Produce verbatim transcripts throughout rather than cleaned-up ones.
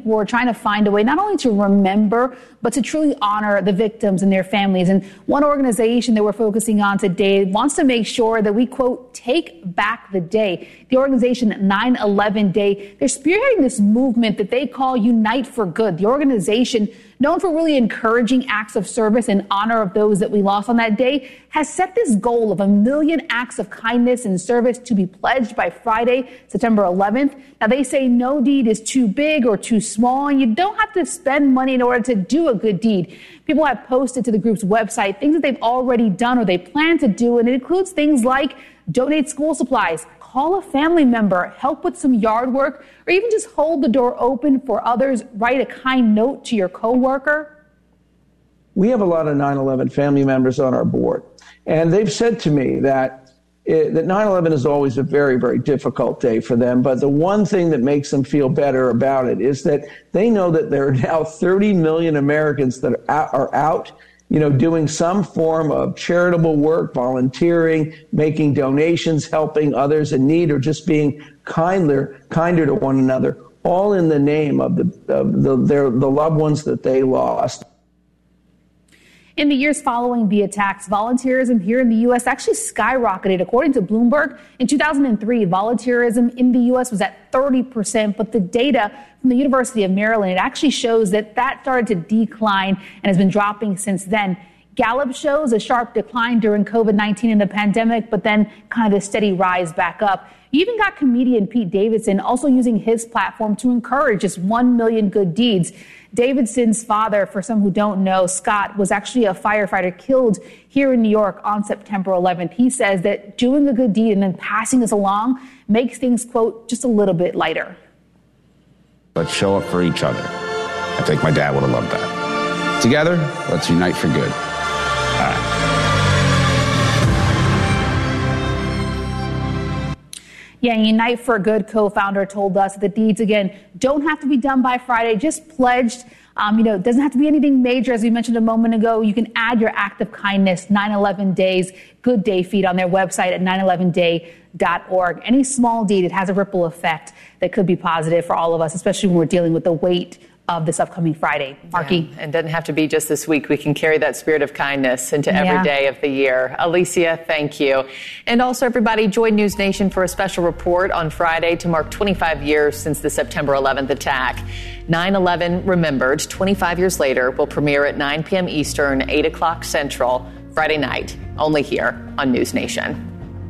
We're trying to find a way not only to remember, but to truly honor the victims and their families. And one organization that we're focusing on today wants to make sure that we, quote, take back the day. The organization nine eleven Day, they're spearheading this movement that they call Unite for Good. The organization, known for really encouraging acts of service in honor of those that we lost on that day, has set this goal of a million acts of kindness and service to be pledged by Friday, September eleventh. Now, they say no deed is too big or too small, and you don't have to spend money in order to do a good deed. People have posted to the group's website things that they've already done or they plan to do, and it includes things like donate school supplies, call a family member, help with some yard work, or even just hold the door open for others, write a kind note to your coworker. We have a lot of nine eleven family members on our board, and they've said to me that it, that nine eleven is always a very, very difficult day for them. But the one thing that makes them feel better about it is that they know that there are now thirty million Americans that are out, are out you know, doing some form of charitable work, volunteering, making donations, helping others in need, or just being kinder, kinder to one another, all in the name of the of the, their, the loved ones that they lost. In the years following the attacks, volunteerism here in the U S actually skyrocketed. According to Bloomberg, in two thousand three, volunteerism in the U S was at thirty percent. But the data from the University of Maryland, it actually shows that that started to decline and has been dropping since then. Gallup shows a sharp decline during COVID nineteen and the pandemic, but then kind of a steady rise back up. You even got comedian Pete Davidson also using his platform to encourage just one million good deeds. Davidson's father, for some who don't know, Scott, was actually a firefighter killed here in New York on September eleventh. He says that doing a good deed and then passing this along makes things, quote, just a little bit lighter. Let's show up for each other. I think my dad would have loved that. Together, let's unite for good. All right. Yeah, Unite for Good co-founder told us that the deeds, again, don't have to be done by Friday, just pledged. Um, you know, it doesn't have to be anything major. As we mentioned a moment ago, you can add your act of kindness, nine eleven Days Good Day feed on their website at nine eleven day dot org. Any small deed, it has a ripple effect that could be positive for all of us, especially when we're dealing with the weight of this upcoming Friday. Marky? Yeah, and doesn't have to be just this week. We can carry that spirit of kindness into every yeah. day of the year. Alicia, thank you. And also, everybody, join News Nation for a special report on Friday to mark twenty-five years since the September eleventh attack. nine eleven Remembered, twenty-five years later, will premiere at nine p.m. Eastern, eight o'clock Central, Friday night, only here on News Nation.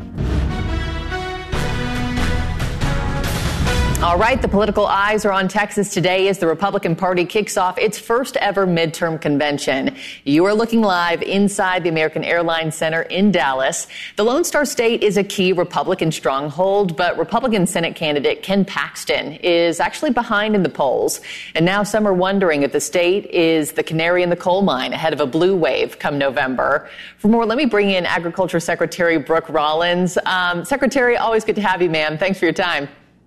All right, the political eyes are on Texas today as the Republican Party kicks off its first ever midterm convention. You are looking live inside the American Airlines Center in Dallas. The Lone Star State is a key Republican stronghold, but Republican Senate candidate Ken Paxton is actually behind in the polls. And now some are wondering if the state is the canary in the coal mine ahead of a blue wave come November. For more, let me bring in Agriculture Secretary Brooke Rollins. Um, Secretary, always good to have you, ma'am. Thanks for your time.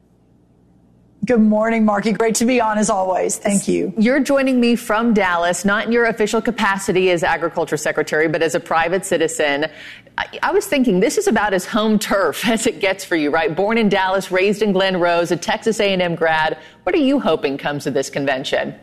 Good morning, Marky. Great to be on as always. Thank you. You're joining me from Dallas, not in your official capacity as Agriculture Secretary, but as a private citizen. I, I was thinking this is about as home turf as it gets for you, right? Born in Dallas, raised in Glen Rose, a Texas A and M grad. What are you hoping comes to this convention?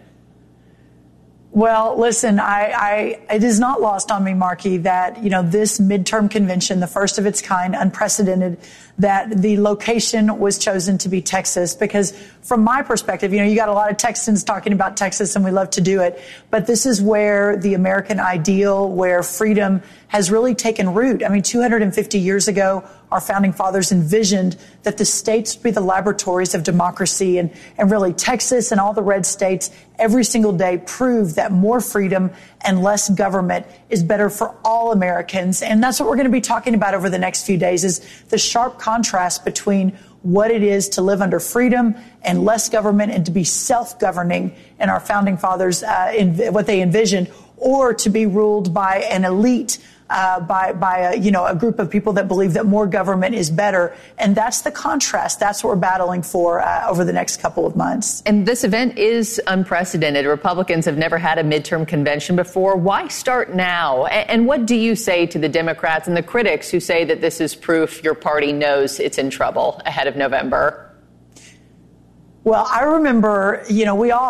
Well, listen, I, I, it is not lost on me, Marky, that, you know, this midterm convention, the first of its kind, unprecedented, that the location was chosen to be Texas, because from my perspective, you know, you got a lot of Texans talking about Texas and we love to do it, but this is where the American ideal, where freedom has really taken root. I mean, two hundred fifty years ago, our founding fathers envisioned that the states would be the laboratories of democracy, and, and really Texas and all the red states every single day prove that more freedom and less government is better for all Americans. And that's what we're going to be talking about over the next few days, is the sharp contrast between what it is to live under freedom and less government and to be self-governing in our founding fathers, uh, in what they envisioned, or to be ruled by an elite, uh, by, by a, you know, a group of people that believe that more government is better. And that's the contrast. That's what we're battling for uh, over the next couple of months. And this event is unprecedented. Republicans have never had a midterm convention before. Why start now? And what do you say to the Democrats and the critics who say that this is proof your party knows it's in trouble ahead of November? Well, I remember, you know, we all